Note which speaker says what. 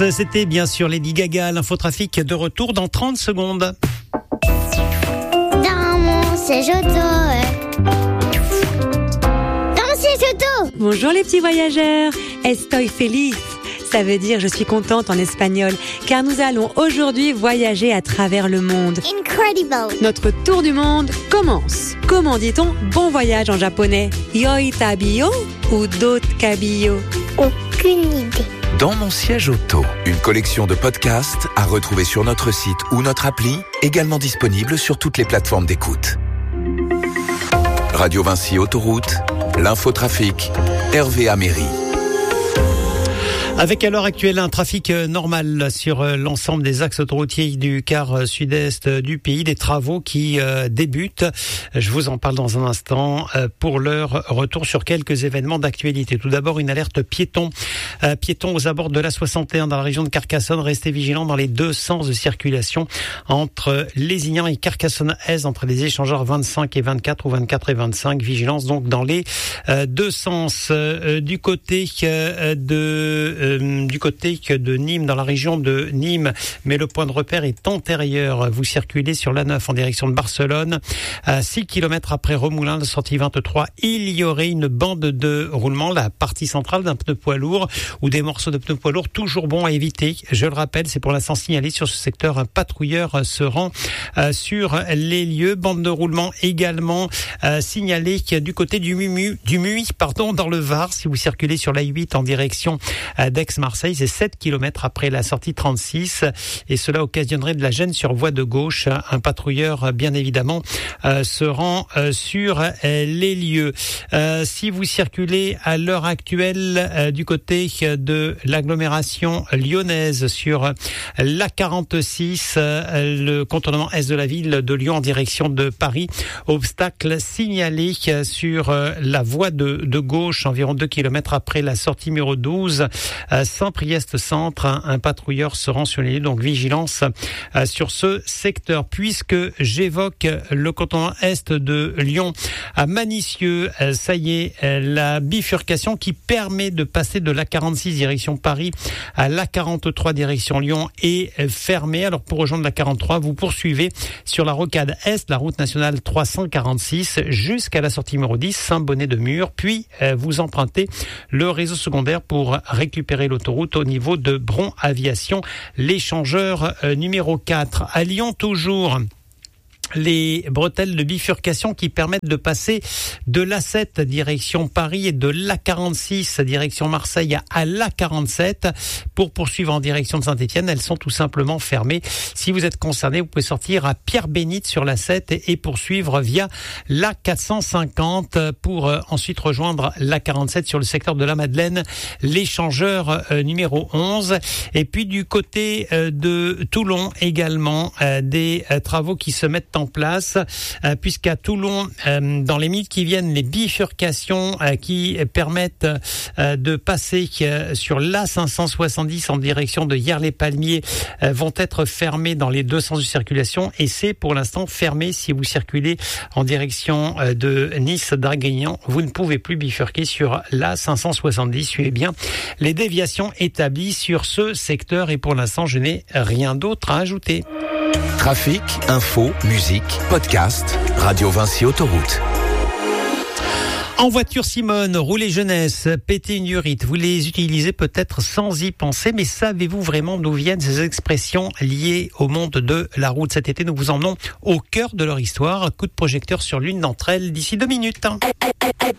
Speaker 1: C'était bien sûr Lady Gaga, l'infotrafic de retour dans 30 secondes.
Speaker 2: Dans mon siège auto. Dans mon siège auto.
Speaker 3: Bonjour les petits voyageurs, estoy feliz. Ça veut dire je suis contente en espagnol, car nous allons aujourd'hui voyager à travers le monde.
Speaker 2: Incredible.
Speaker 3: Notre tour du monde commence. Comment dit-on bon voyage en japonais? Yoi tabiyo ou dot kabiyo?
Speaker 2: Aucune idée.
Speaker 4: Dans mon siège auto, une collection de podcasts à retrouver sur notre site ou notre appli, également disponible sur toutes les plateformes d'écoute. Radio Vinci Autoroute, l'infotrafic, Hervé Améry.
Speaker 1: Avec à l'heure actuelle un trafic normal sur l'ensemble des axes autoroutiers du quart sud-est du pays, des travaux qui débutent. Je vous en parle dans un instant. Pour l'heure, retour sur quelques événements d'actualité. Tout d'abord, une alerte piéton. Piéton aux abords de la 61 dans la région de Carcassonne. Restez vigilants dans les deux sens de circulation entre Lézignan et Carcassonne-Est, entre les échangeurs 25 et 24 ou 24 et 25. Vigilance donc dans les deux sens. Du côté de Nîmes, dans la région de Nîmes, mais le point de repère est antérieur. Vous circulez sur l'A9 en direction de Barcelone. À 6 km après Remoulins, la sortie 23, il y aurait une bande de roulement, la partie centrale d'un pneu poids lourd ou des morceaux de pneus poids lourd, toujours bon à éviter. Je le rappelle, c'est pour l'instant signalé sur ce secteur. Un patrouilleur se rend sur les lieux. Bande de roulement également signalée du côté du Muy, dans le Var. Si vous circulez sur l'A8 en direction d'Aix-Marseille, c'est 7 km après la sortie 36 et cela occasionnerait de la gêne sur voie de gauche. Un patrouilleur, bien évidemment, se rend sur les lieux. Si vous circulez à l'heure actuelle du côté de l'agglomération lyonnaise sur l'A46, le contournement est de la ville de Lyon en direction de Paris, obstacle signalé sur la voie de gauche, environ 2 km après la sortie numéro 12, Saint-Priest Centre. Un patrouilleur se rend sur les lieux, donc vigilance sur ce secteur. Puisque j'évoque le contournement est de Lyon à Manicieux, ça y est, la bifurcation qui permet de passer de l'A46 direction Paris à l'A43 direction Lyon est fermée. Alors pour rejoindre la 43, vous poursuivez sur la rocade Est, la route nationale 346 jusqu'à la sortie numéro 10, Saint-Bonnet-de-Mur, puis vous empruntez le réseau secondaire pour récupérer l'autoroute au niveau de Bron Aviation, l'échangeur numéro 4. À Lyon toujours, les bretelles de bifurcation qui permettent de passer de l'A7 direction Paris et de l'A46 direction Marseille à l'A47 pour poursuivre en direction de Saint-Étienne. Elles sont tout simplement fermées. Si vous êtes concerné, vous pouvez sortir à Pierre-Bénite sur l'A7 et poursuivre via l'A450 pour ensuite rejoindre l'A47 sur le secteur de la Madeleine, l'échangeur numéro 11. Et puis du côté de Toulon également, des travaux qui se mettent en place, puisqu'à Toulon, dans les minutes qui viennent, les bifurcations qui permettent de passer sur l'A570 en direction de Hyères-les-Palmiers vont être fermées dans les deux sens de circulation, et c'est pour l'instant fermé si vous circulez en direction de Nice-Draguignan. Vous ne pouvez plus bifurquer sur l'A570. Suivez bien les déviations établies sur ce secteur, et pour l'instant, je n'ai rien d'autre à ajouter.
Speaker 4: Trafic, info, musique, podcast, Radio Vinci Autoroute.
Speaker 1: En voiture, Simone, rouler jeunesse, péter une urite, vous les utilisez peut-être sans y penser, mais savez-vous vraiment d'où viennent ces expressions liées au monde de la route? Cet été, nous vous emmenons au cœur de leur histoire. Coup de projecteur sur l'une d'entre elles d'ici 2 minutes.